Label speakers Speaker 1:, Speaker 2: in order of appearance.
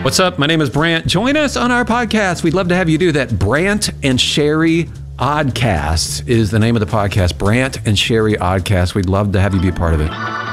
Speaker 1: What's up? My name is Brant. Join us on our podcast. We'd love to have you do that. Brant and Sherry Oddcast is the name of the podcast. Brant and Sherry Oddcast. We'd love to have you be a part of it.